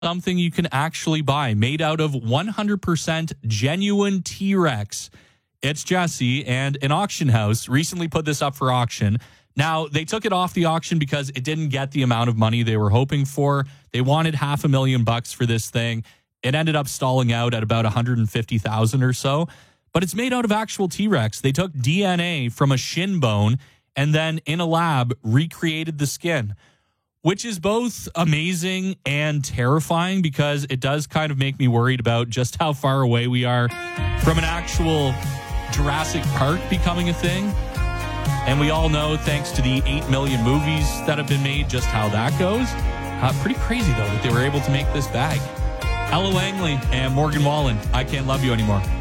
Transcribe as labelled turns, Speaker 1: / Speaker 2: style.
Speaker 1: something you can actually buy made out of 100% genuine T-Rex. It's Jesse, and an auction house recently put this up for auction. Now, they took it off the auction because it didn't get the amount of money they were hoping for. They wanted $500,000 for this thing. It ended up stalling out at about $150,000 or so. But it's made out of actual T-Rex. They took DNA from a shin bone and then in a lab recreated the skin, which is both amazing and terrifying because it does kind of make me worried about just how far away we are from an actual Jurassic Park becoming a thing. And we all know, thanks to the 8 million movies that have been made, just how that goes. Pretty crazy, though, that they were able to make this bag. Ella Langley and Morgan Wallen, I Can't Love You Anymore.